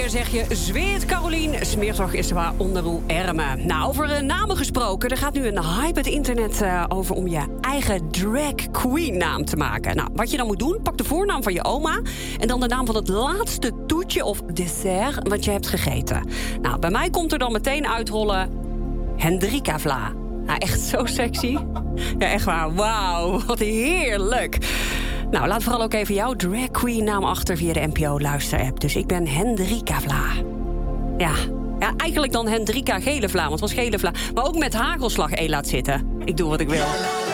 weer zeg je, zweert Carolien, smeert is waar onder uw ermen. Nou, over namen gesproken, er gaat nu een hype het internet over om je eigen drag queen naam te maken. Nou, wat je dan moet doen, pak de voornaam van je oma en dan de naam van het laatste toetje of dessert wat je hebt gegeten. Nou, bij mij komt er dan meteen uitrollen Hendrika Vla. Nou, echt zo sexy. Ja, echt waar. Wauw, wat heerlijk. Nou, laat vooral ook even jouw drag queen naam achter via de NPO luisterapp. Dus ik ben Hendrika Vla. Ja, eigenlijk dan Hendrika Gele Vla, want het was Gele Vla. Maar ook met hagelslag laat zitten. Ik doe wat ik wil.